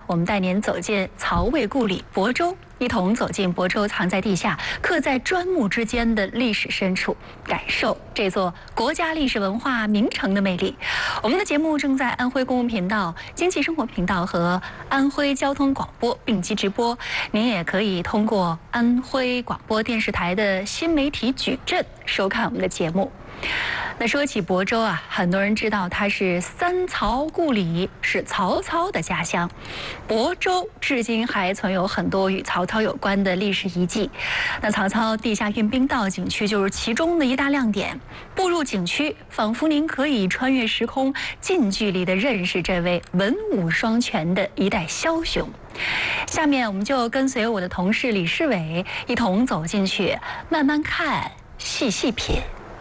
我们带您走进曹魏故里亳州，一同走进亳州藏在地下、刻在砖木之间的历史深处，感受这座国家历史文化名城的魅力。我们的节目正在安徽公共频道、经济生活频道和安徽交通广播并机直播，您也可以通过安徽广播电视台的新媒体矩阵收看我们的节目。那说起亳州啊，很多人知道它是三曹故里，是曹操的家乡。亳州至今还存有很多与曹操有关的历史遗迹。那曹操地下运兵道景区就是其中的一大亮点。步入景区，仿佛您可以穿越时空，近距离地认识这位文武双全的一代枭雄。下面我们就跟随我的同事李世伟一同走进去，慢慢看，细细品。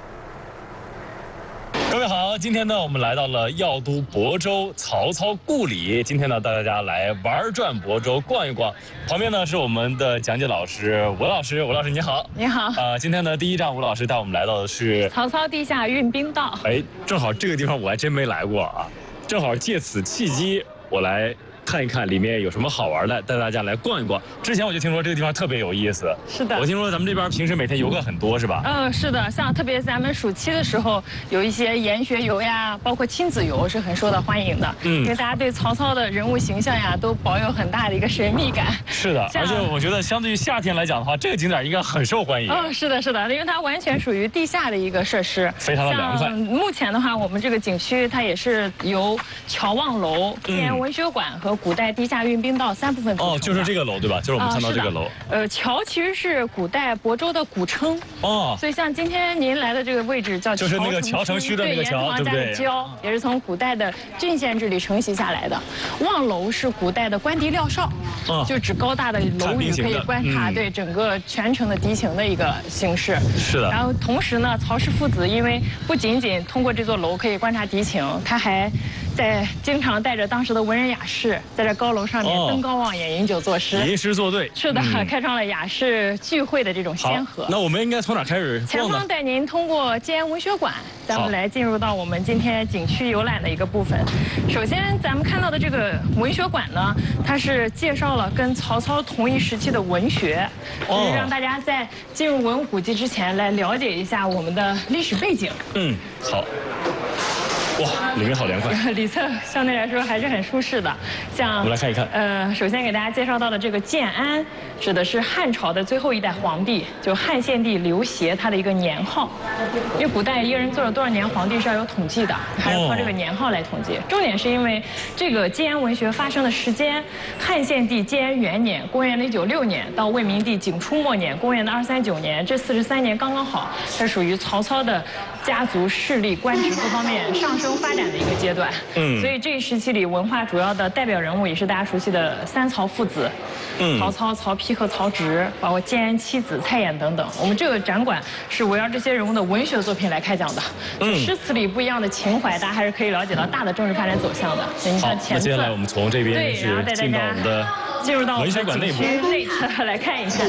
各位好，今天呢，我们来到了药都亳州曹操故里。今天呢，带大家来玩转亳州，逛一逛。旁边呢是我们的讲解老师吴老师，吴老师你好。 你好。 今天呢，第一站吴老师带我们来到的是曹操地下运兵道。 哎，正好这个地方我还真没来过啊，正好借此契机，我来看一看里面有什么好玩的，带大家来逛一逛。之前我就听说这个地方特别有意思。 是的。 我听说咱们这边平时每天游客很多，是吧？ 是的，像特别咱们暑期的时候，有一些研学游呀，包括亲子游是很受到欢迎的。因为大家对曹操的人物形象呀，都保有很大的一个神秘感。 是的，而且我觉得相对于夏天来讲的话，这个景点应该很受欢迎。 是的，是的，因为它完全属于地下的一个设施， 非常的凉快。 目前的话，我们这个景区它也是由乔望楼、建安文学馆和古代地下运兵道3部分组成的。 就是这个楼对吧？就是我们看到这个楼。 乔其实是古代亳州的古称。所以像今天您来的这个位置叫就是那个乔城区的那个乔，对不对？ 焦也是从古代的郡县治里承袭下来的。望楼是古代的官邸廖哨，就指高大的楼宇可以观察对整个全城的敌情的一个形式。 是的。 然后同时呢，曹氏父子因为不仅仅通过这座楼可以观察敌情，他还经常带着当时的文人雅士，在这高楼上面登高望眼、饮酒作诗、 吟诗作对。 是的，开创了雅士聚会的这种先河。 那我们应该从哪开始逛呢？ 前方带您通过建安文学馆，咱们来进入到我们今天景区游览的一个部分。首先，咱们看到的这个文学馆呢，它是介绍了跟曹操同一时期的文学，就是让大家在进入文物古迹之前来了解一下我们的历史背景。 好。哇，里面好凉快。 里侧相对来说还是很舒适的。像我们来看一看。 首先给大家介绍到的这个建安，指的是汉朝的最后一代皇帝，就汉献帝刘协他的一个年号。因为古代一个人做了多少年皇帝是要有统计的，还是靠这个年号来统计。重点是因为这个建安文学发生的时间，汉献帝建安元年，公元的196年到魏明帝景初末年，公元的239年，这43年刚刚好，它属于曹操的家族势力、官职各方面上升发展的一个阶段。所以这一时期里文化主要的代表人物也是大家熟悉的三曹父子，曹操、曹丕和曹植，包括建安七子蔡琰等等。我们这个展馆是围绕这些人物的文学作品来开讲的。诗词里不一样的情怀，大家还是可以了解到大的政治发展走向的。你看前侧， 那接下来我们从这边是进到我们的文学馆内部， 内侧来看一看。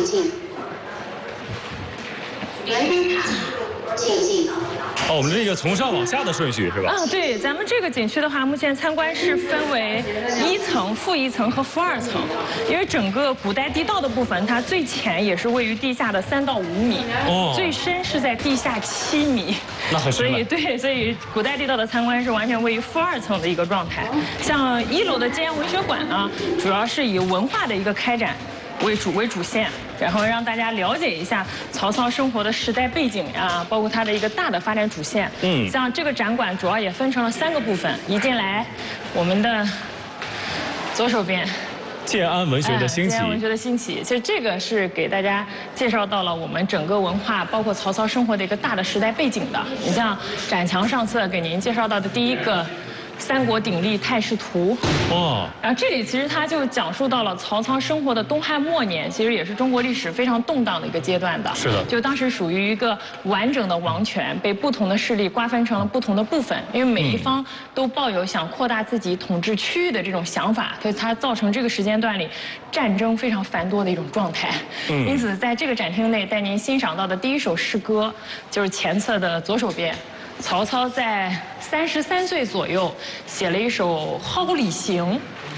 圆灯塔，请进。 我们这个从上往下的顺序是吧？ 对，咱们这个景区的话，目前参观是分为1层、负1层和负2层。因为整个古代地道的部分，它最浅也是位于地下的3到5米，最深是在地下7米。 那很深了。 所以古代地道的参观是完全位于负2层的一个状态。像1楼的建安文学馆呢，主要是以文化的一个开展为主线，然后让大家了解一下曹操生活的时代背景呀，包括他的一个大的发展主线。像这个展馆主要也分成了3个部分。一进来，我们的左手边， 建安文学的兴起。 建安文学的兴起，其实这个是给大家介绍到了我们整个文化，包括曹操生活的一个大的时代背景的。你像展墙上侧给您介绍到的第一个三国鼎立态势图。然后这里其实它就讲述到了曹操生活的东汉末年，其实也是中国历史非常动荡的一个阶段的。 是的。 就当时属于一个完整的王权，被不同的势力瓜分成了不同的部分，因为每一方都抱有想扩大自己统治区域的这种想法，所以它造成这个时间段里战争非常繁多的一种状态。因此在这个展厅内带您欣赏到的第一首诗歌，就是前侧的左手边。曹操在33岁左右写了一首《蒿里行》，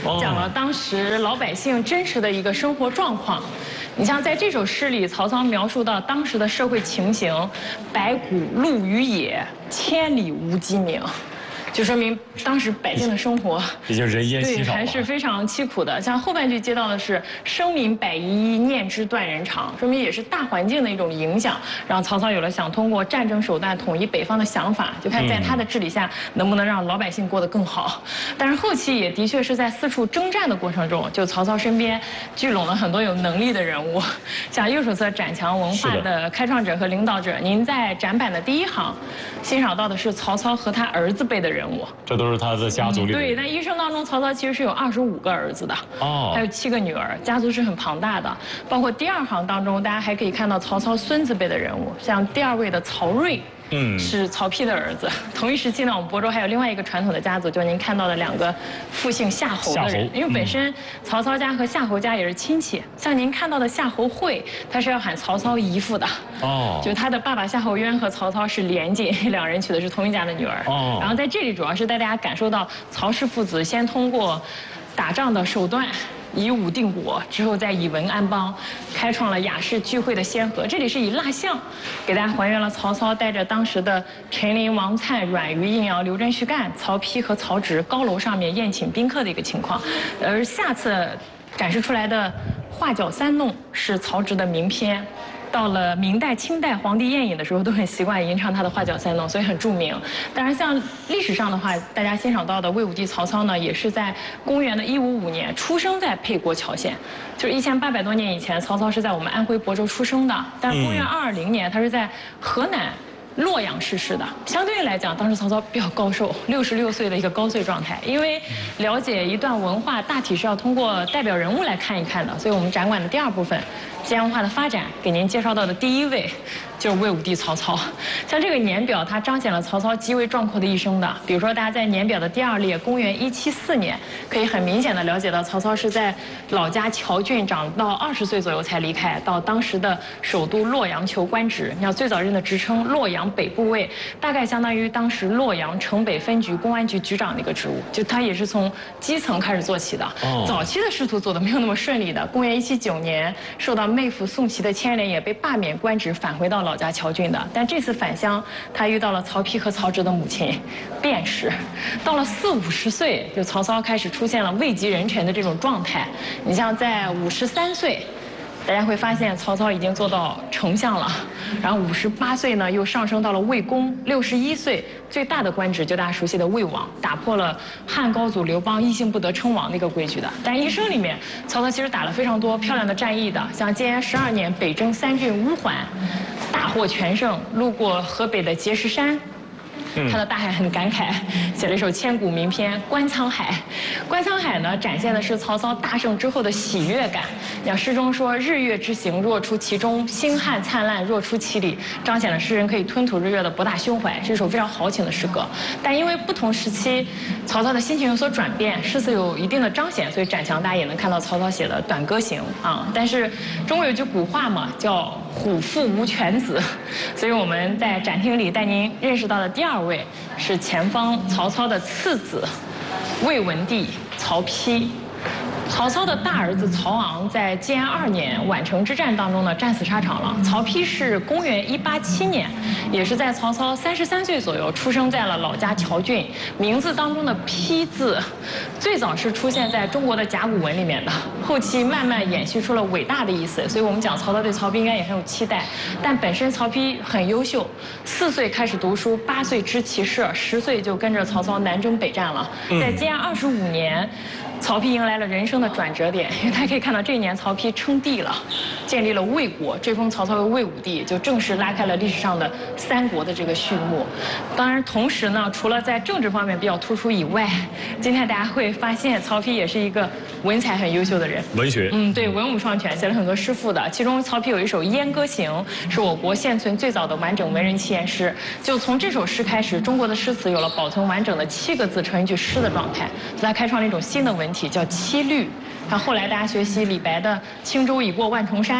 讲了当时老百姓真实的一个生活状况。你像在这首诗里，曹操描述到当时的社会情形：白骨露于野，千里无鸡鸣。就说明当时百姓的生活已经人烟稀少了， 还是非常凄苦的。像后半句接到的是“生民百遗，念之断人肠”，说明也是大环境的一种影响，让曹操有了想通过战争手段统一北方的想法，就看在他的治理下能不能让老百姓过得更好。但是后期也的确是在四处征战的过程中，就曹操身边聚拢了很多有能力的人物，像右手侧展强文化的开创者和领导者。您在展板的第一行欣赏到的是曹操和他儿子辈的人物， 这都是他的家族里。 对，在一生当中，曹操其实是有25个儿子的，还有7个女儿，家族是很庞大的。包括第二行当中，大家还可以看到曹操孙子辈的人物，像第2位的曹睿。是曹丕的儿子。同一时期呢，我们亳州还有另外一个传统的家族，就是您看到的2个复姓夏侯的人，因为本身曹操家和夏侯家也是亲戚。像您看到的夏侯会，他是要喊曹操姨父的。就他的爸爸夏侯渊和曹操是连襟，2人娶的是同一家的女儿。然后在这里主要是带大家感受到曹氏父子先通过打仗的手段，以武定国，之后再以文安邦，开创了雅士聚会的先河。这里是以蜡像给大家还原了曹操带着当时的陈琳、王粲、阮瑜、应尧、刘桢、徐干、曹丕和曹植高楼上面宴请宾客的一个情况。而下次展示出来的画角三弄是曹植的名篇。到了明代、清代，皇帝宴饮的时候都很习惯吟唱他的画角三弄，所以很著名。当然，像历史上的话，大家欣赏到的魏武帝曹操呢，也是在公元的155年出生在沛国谯县，就是1800多年以前，曹操是在我们安徽亳州出生的。但是公元220年，他是在河南洛阳逝世的。相对来讲，当时曹操比较高寿，66岁的一个高岁状态。因为了解一段文化，大体是要通过代表人物来看一看的，所以我们展馆的第2部分。西安文化的发展，给您介绍到的第1位就是魏武帝曹操。像这个年表，它彰显了曹操极为壮阔的一生的。比如说，大家在年表的第2列，公元174年，可以很明显的了解到，曹操是在老家谯郡长到20岁左右才离开，到当时的首都洛阳求官职。你看最早任的职称洛阳北部尉，大概相当于当时洛阳城北分局公安局局长的一个职务。就他也是从基层开始做起的。早期的仕途走得没有那么顺利的。公元179年，受到妹夫宋琦的牵连，也被罢免官职，返回到老家谯郡的。但这次返乡，他遇到了曹丕和曹植的母亲卞氏。到了40-50岁，就曹操开始出现了位极人臣的这种状态。你像在53岁。大家会发现曹操已经做到丞相了，然后58岁呢又上升到了魏公，61岁最大的官职就大家熟悉的魏王，打破了汉高祖刘邦异姓不得称王那个规矩的。但一生里面，曹操其实打了非常多漂亮的战役的，像建安12年北征3郡乌桓，大获全胜，路过河北的碣石山。他的大海很感慨，写了一首千古名篇《观沧海》。观沧海呢，展现的是曹操大胜之后的喜悦感。像诗中说：“日月之行，若出其中；星汉灿烂，若出其里。”彰显了诗人可以吞吐日月的博大胸怀，是一首非常豪情的诗歌。但因为不同时期曹操的心情有所转变，诗词有一定的彰显，所以展墙大家也能看到曹操写的《短歌行》啊。但是中国有句古话嘛，叫“虎父无犬子”，所以我们在展厅里带您认识到的第2位是前方曹操的次子魏文帝曹丕。曹操的大儿子曹昂在建安2年宛城之战当中呢战死沙场了。曹丕是公元187年，也是在曹操33岁左右出生在了老家谯郡。名字当中的丕字，最早是出现在中国的甲骨文里面的，后期慢慢演绎出了伟大的意思。所以我们讲曹操对曹丕应该也很有期待。但本身曹丕很优秀，4岁开始读书，8岁知骑射，10岁就跟着曹操南征北战了。在建安25年。曹丕迎来了人生的转折点，因为大家可以看到这一年曹丕称帝了，建立了魏国，追封曹操为魏武帝，就正式拉开了历史上的3国的这个序幕。当然，同时呢，除了在政治方面比较突出以外，今天大家会发现曹丕也是一个文采很优秀的人， 文学， 对，文武双全，写了很多诗赋的。其中曹丕有一首《燕歌行》，是我国现存最早的完整文人七言诗。就从这首诗开始，中国的诗词有了保存完整的7个字成一句诗的状态，所以它开创了一种新的文体，叫七律。看后来大家学习李白的“轻舟已过万重山”，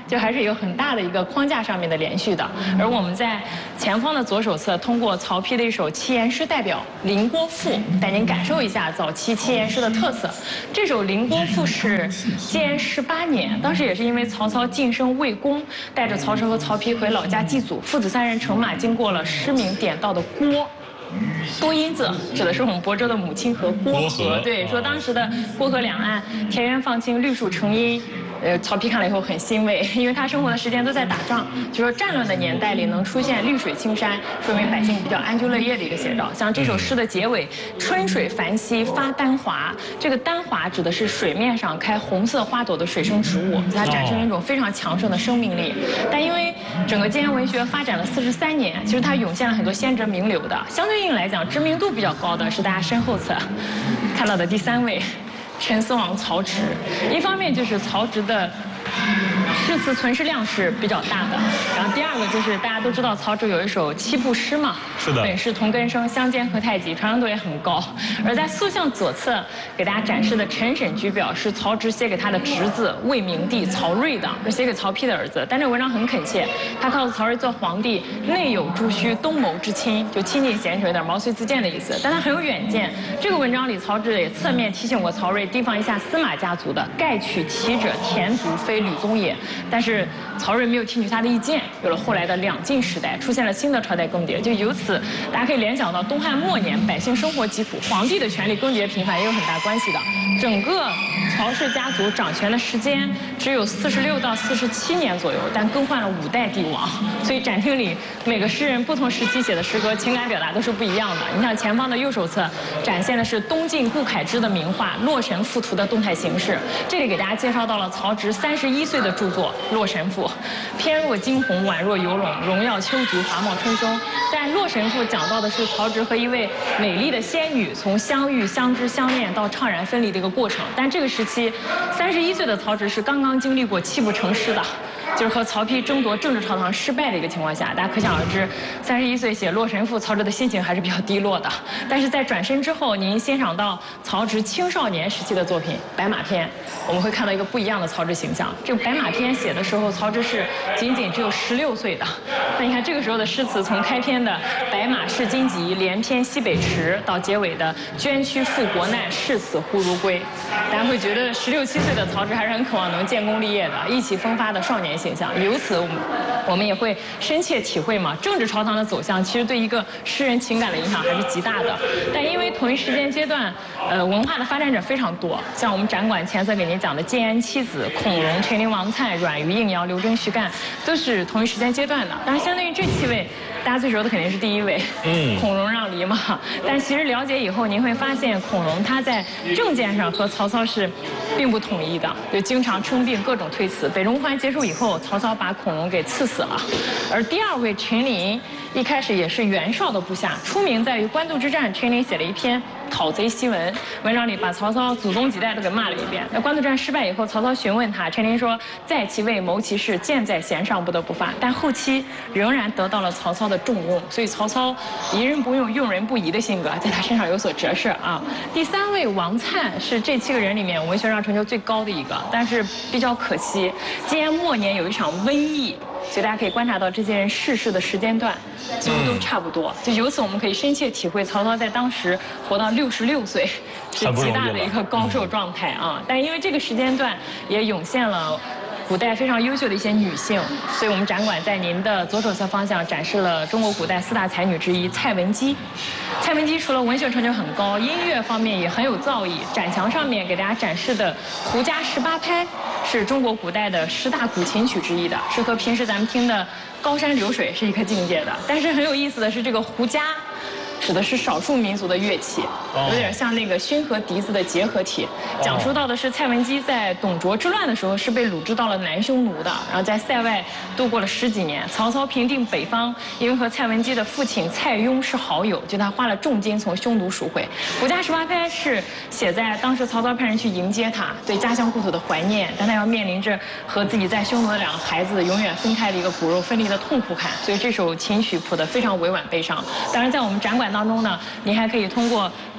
就还是有很大的一个框架上面的连续的。而我们在前方的左手侧，通过曹丕的一首七言诗代表《临郭赋》，带您感受一下早期七言诗的特色。这首《临郭赋》是建18年，当时也是因为曹操晋升魏公，带着曹操和曹丕回老家祭祖，父子3人乘马经过了诗名点到的郭。多音字指的是我们亳州的母亲河郭河，对，说当时的郭河两岸田园放青，绿树成荫。曹丕看了以后很欣慰，因为他生活的时间都在打仗，就说战乱的年代里能出现绿水青山，说明百姓比较安居乐业的一个写照。像这首诗的结尾“春水繁兮发丹华”，这个丹华指的是水面上开红色花朵的水生植物，它展现了一种非常强盛的生命力。但因为整个建安文学发展了43年，其实它涌现了很多先哲名流的，相对应来讲知名度比较高的是大家身后侧看到的第3位。陈思王曹植，一方面就是曹植的诗词存世量是比较大的，然后第二个就是大家都知道曹植有一首七步诗嘛， 是的， 本是同根生，相煎何太急，传唱度也很高。而在塑像左侧给大家展示的陈审居表是曹植写给他的侄子魏明帝曹睿的，是写给曹丕的儿子。但这个文章很恳切，他告诉曹睿做皇帝内有诸须，东谋之亲，就亲近贤臣，有点毛遂自荐的意思。但他很有远见。这个文章里曹植也侧面提醒过曹睿提防一下司马家族的，盖取其者田族，非吕宗也。但是曹睿没有听取他的意见，有了后来的两晋时代，出现了新的朝代更迭。就由此，大家可以联想到东汉末年百姓生活疾苦，皇帝的权力更迭频繁也有很大关系的。整个曹氏家族掌权的时间只有46到47年左右，但更换了5代帝王。所以展厅里每个诗人不同时期写的诗歌，情感表达都是不一样的。你像前方的右手侧展现的是东晋顾恺之的名画《洛神赋图》的动态形式，这里给大家介绍到了曹植31岁的著作《洛神赋》，翩若惊鸿，宛若游龙，荣耀秋菊，华茂春松。但《洛神赋》讲到的是曹植和一位美丽的仙女从相遇、相知、相恋到怅然分离的一个过程。但这个时期，31岁的曹植是刚刚经历过泣不成诗的，就是和曹丕争夺政治朝堂失败的一个情况下，大家可想而知，31岁写《洛神赋》，曹植的心情还是比较低落的。但是在转身之后，您欣赏到曹植青少年时期的作品《白马篇》，我们会看到一个不一样的曹植形象。这个《白马篇》写的时候，曹植是仅只有16岁的。那你看这个时候的诗词，从开篇的“白马是荆棘，连篇西北驰”到结尾的“捐躯赴国难，视死忽如归”，大家会觉得16、17岁的曹植还是很渴望能建功立业的，意气风发的少年形象。由此我们也会深切体会嘛，政治朝堂的走向其实对一个诗人情感的影响还是极大的。但因为同一时间阶段，文化的发展者非常多，像我们展馆前侧给您讲的建安七子孔融、陈琳、王粲、阮瑜、应尧、刘桢、徐干，都是同一时间阶段的。当然，相对于这7位，大家最熟的肯定是第1位，孔融让梨嘛。但其实了解以后，您会发现孔融他在政见上和曹操是并不统一的，就经常称病，各种推辞。北中环结束以后，曹操把孔融给赐死了。而第2位陈琳，一开始也是袁绍的部下，出名在于官渡之战，陈琳写了一篇讨贼檄文，文章里把曹操祖宗几代都给骂了一遍。那官渡战失败以后，曹操询问他，陈琳说：“在其位谋其事，箭在弦上，不得不发。”但后期仍然得到了曹操的重用，所以曹操疑人不用，用人不疑的性格在他身上有所折射啊。第3位王粲是这7个人里面文学上成就最高的一个，但是比较可惜，建安末年有一场瘟疫。所以大家可以观察到这些人逝世的时间段几乎都差不多，就由此我们可以深切体会曹操在当时活到66岁是极大的一个高寿状态啊。但因为这个时间段也涌现了古代非常优秀的一些女性，所以我们展馆在您的左手侧方向展示了中国古代4大才女之一蔡文姬。蔡文姬除了文学成就很高，音乐方面也很有造诣。展墙上面给大家展示的《胡笳18拍》是中国古代的10大古琴曲之一的，是和平时咱们听的《高山流水》是一个境界的。但是很有意思的是，这个胡笳指的是少数民族的乐器，有点像那个埙和笛子的结合体。讲述到的是蔡文姬在董卓之乱的时候是被掳至到了南匈奴的，然后在塞外度过了10几年。曹操平定北方，因为和蔡文姬的父亲蔡邕是好友，就他花了重金从匈奴赎回。《胡笳18拍》是写在当时曹操派人去迎接他，对家乡故土的怀念，但他要面临着和自己在匈奴的2个孩子永远分开的一个骨肉分离的痛苦感，所以这首琴曲谱得非常委婉悲伤。当然，在我们展馆当中呢，您还可以通过前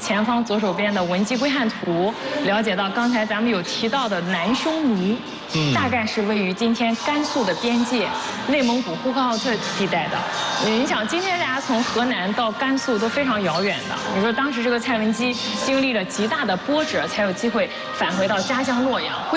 前方左手边的文姬归汉图，了解到刚才咱们有提到的南匈奴，大概是位于今天甘肃的边界，内蒙古呼和浩特地带的。你想，今天大家从河南到甘肃都非常遥远的。你说当时这个蔡文姬经历了极大的波折，才有机会返回到家乡洛阳。